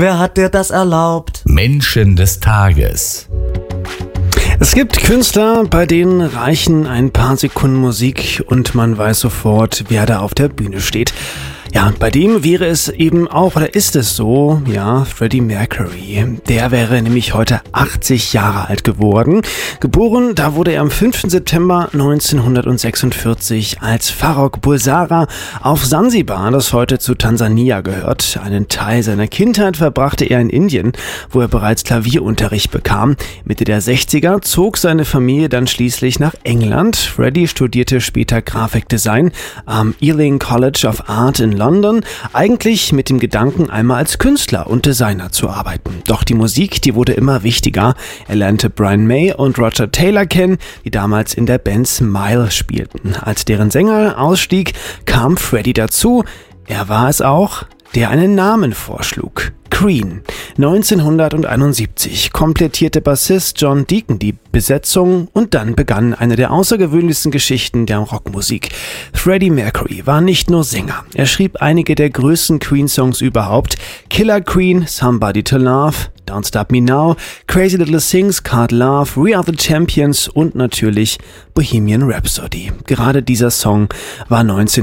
Wer hat dir das erlaubt? Menschen des Tages. Es gibt Künstler, bei denen reichen ein paar Sekunden Musik und man weiß sofort, wer da auf der Bühne steht. Ja, und bei dem wäre es eben auch, oder ist es so, ja, Freddie Mercury. Der wäre nämlich heute 80 Jahre alt geworden. Geboren, da wurde er am 5. September 1946 als Farrokh Bulsara auf Sansibar, das heute zu Tansania gehört. Einen Teil seiner Kindheit verbrachte er in Indien, wo er bereits Klavierunterricht bekam. Mitte der 60er zog seine Familie dann schließlich nach England. Freddie studierte später Grafikdesign am Ealing College of Art in London, eigentlich mit dem Gedanken, einmal als Künstler und Designer zu arbeiten. Doch die Musik, die wurde immer wichtiger. Er lernte Brian May und Roger Taylor kennen, die damals in der Band Smile spielten. Als deren Sänger ausstieg, kam Freddie dazu. Er war es auch, der einen Namen vorschlug. Crean. 1971 komplettierte Bassist John Deacon die Besetzung und dann begann eine der außergewöhnlichsten Geschichten der Rockmusik. Freddie Mercury war nicht nur Sänger. Er schrieb einige der größten Queen-Songs überhaupt. Killer Queen, Somebody to Love, Don't Stop Me Now, Crazy Little Things, Card Love, We Are the Champions und natürlich Bohemian Rhapsody. Gerade dieser Song war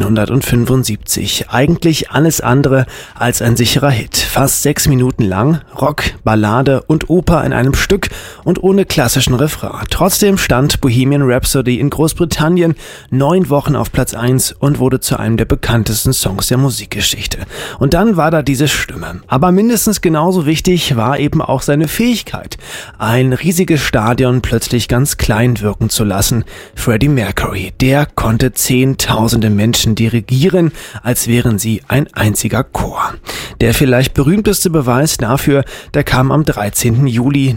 1975 eigentlich alles andere als ein sicherer Hit. Fast 6 Minuten lang, Rock, Ballade und Oper in einem Stück und ohne klassischen Refrain. Trotzdem stand Bohemian Rhapsody in Großbritannien 9 Wochen auf Platz 1 und wurde zu einem der bekanntesten Songs der Musikgeschichte. Und dann war da diese Stimme. Aber mindestens genauso wichtig war eben auch seine Fähigkeit, ein riesiges Stadion plötzlich ganz klein wirken zu lassen. Freddie Mercury, der konnte Zehntausende Menschen dirigieren, als wären sie ein einziger Chor. Der vielleicht berühmteste Beweis dafür, der kam am 13. Juli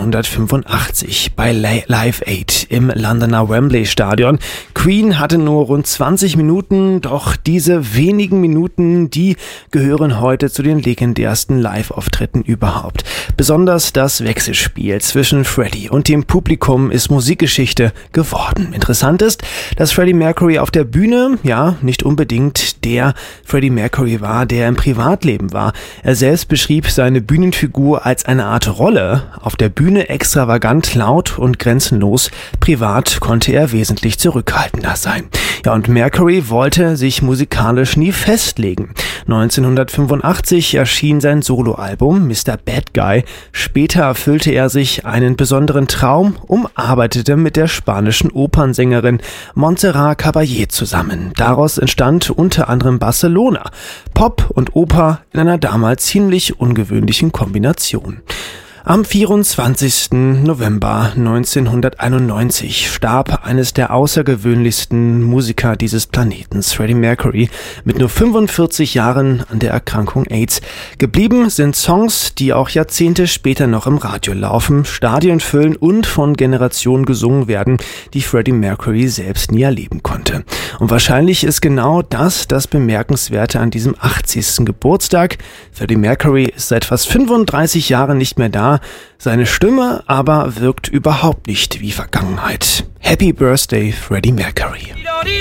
1985 bei Live Aid im Londoner Wembley Stadion. Queen hatte nur rund 20 Minuten, doch diese wenigen Minuten, die gehören heute zu den legendärsten Live-Auftritten überhaupt. Besonders das Wechselspiel zwischen Freddie und dem Publikum ist Musikgeschichte geworden. Interessant ist, dass Freddie Mercury auf der Bühne, ja, nicht unbedingt der Freddie Mercury war, der im Privatleben war. Er selbst beschrieb seine Bühnenfigur als eine Art Rolle. Auf der Bühne extravagant, laut und grenzenlos. Privat konnte er wesentlich zurückhaltender sein. Ja, und Mercury wollte sich musikalisch nie festlegen. 1985 erschien sein Soloalbum Mr. Bad Guy. Später erfüllte er sich einen besonderen Traum und arbeitete mit der spanischen Opernsängerin Montserrat Caballé zusammen. Daraus entstand unter anderem Barcelona. Pop und Oper in einer damals ziemlich ungewöhnlichen Kombination. Am 24. November 1991 starb eines der außergewöhnlichsten Musiker dieses Planetens, Freddie Mercury, mit nur 45 Jahren an der Erkrankung AIDS. Geblieben sind Songs, die auch Jahrzehnte später noch im Radio laufen, Stadien füllen und von Generationen gesungen werden, die Freddie Mercury selbst nie erleben konnte. Und wahrscheinlich ist genau das Bemerkenswerte an diesem 80. Geburtstag. Freddie Mercury ist seit fast 35 Jahren nicht mehr da. Seine Stimme aber wirkt überhaupt nicht wie Vergangenheit. Happy Birthday, Freddie Mercury.